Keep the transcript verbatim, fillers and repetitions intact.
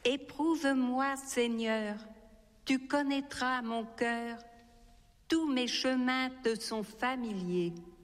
Éprouve-moi, Seigneur, tu connaîtras mon cœur, tous mes chemins te sont familiers.